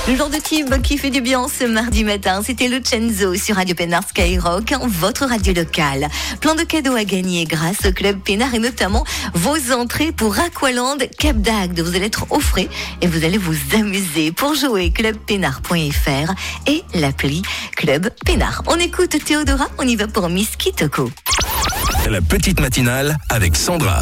Le genre de tube qui fait du bien ce mardi matin, c'était Lucenzo sur Radio Pénard Skyrock, votre radio locale. Plein de cadeaux à gagner grâce au Club Pénard et notamment vos entrées pour Aqualand Cap d'Agde. Vous allez être au frais et vous allez vous amuser. Pour jouer, clubpénard.fr et l'appli Club Pénard. On écoute Théodora, on y va pour Miss Kitoko. La petite matinale avec Sandra.